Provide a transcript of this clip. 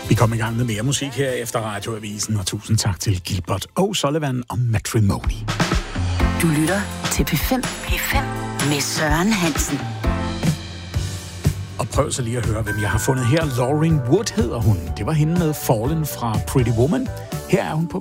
Vi kommer i gang med mere musik her efter Radioavisen, og tusind tak til Gilbert O'Sullivan og Matrimony. Du lytter til P5. P5 med Søren Hansen. Og prøv så lige at høre, hvem jeg har fundet her. Lauren Wood hedder hun. Det var hende med Fallen fra Pretty Woman. Her er hun på